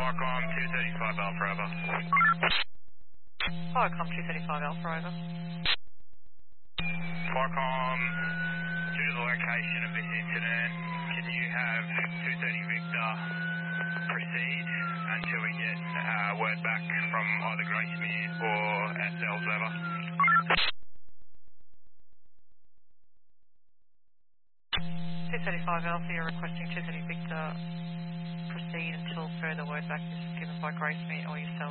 Farcom 235 Alpha over. Farcom 235 Alpha over. Farcom, due to the location of this incident, can you have 230 Victor proceed until we get word back from either Gracemere or ourselves over? 235 Alpha, you're requesting 230 Victor proceed until further word back is given by Gracemere or yourself.